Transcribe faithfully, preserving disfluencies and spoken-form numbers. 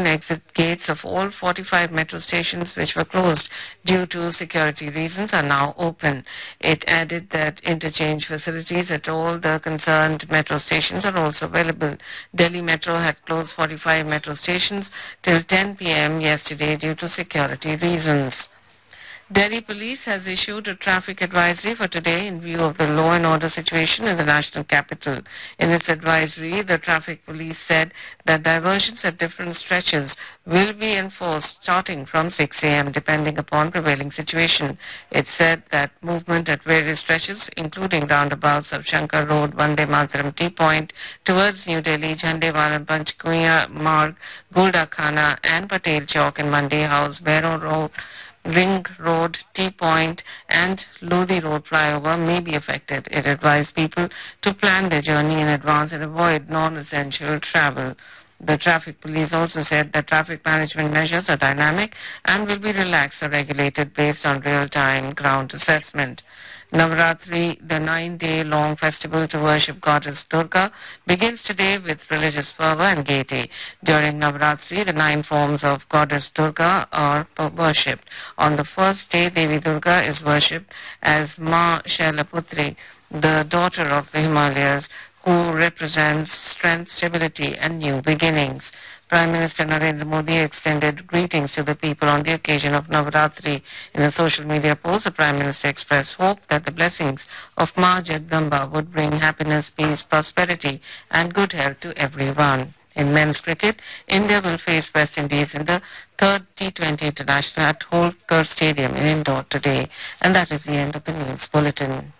exit gates of all forty-five metro stations which were closed due to security reasons are now open. It added that interchange facilities at all the concerned metro stations are also available. Delhi Metro had closed forty-five metro stations till ten p m yesterday due to security reasons. Delhi Police has issued a traffic advisory for today in view of the law and order situation in the national capital. In its advisory, the traffic police said that diversions at different stretches will be enforced starting from six a m depending upon prevailing situation. It said that movement at various stretches, including roundabouts of Shankar Road, Vande Mataram Tea Point, towards New Delhi, Jhandewalan Panchkuya Marg, Gulda Khana and Patel Chowk and Mandi House, Behro Road, Ring Road, Tea Point and Lodi Road flyover may be affected. It advised people to plan their journey in advance and avoid non-essential travel. The traffic police also said that traffic management measures are dynamic and will be relaxed or regulated based on real-time ground assessment. Navaratri, the nine-day-long festival to worship goddess Durga, begins today with religious fervor and gaiety. During Navaratri, the nine forms of goddess Durga are worshipped. On the first day, Devi Durga is worshipped as Ma Shailaputri, the daughter of the Himalayas, who represents strength, stability and new beginnings. Prime Minister Narendra Modi extended greetings to the people on the occasion of Navaratri. In a social media post, the Prime Minister expressed hope that the blessings of Ma Jagdamba would bring happiness, peace, prosperity and good health to everyone. In men's cricket, India will face West Indies in the third T twenty International at Holkar Stadium in Indore today. And that is the end of the news bulletin.